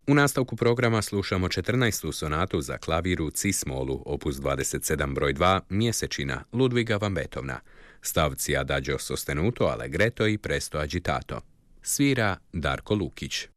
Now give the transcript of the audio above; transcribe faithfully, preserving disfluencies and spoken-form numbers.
U nastavku programa slušamo četrnaestu sonatu za klaviru cis-molu, opus dvadeset sedam broj dva, mjesečina, Ludviga van Beethovena, stavci Adagio sostenuto, allegretto i presto agitato. Svira Darko Lukić.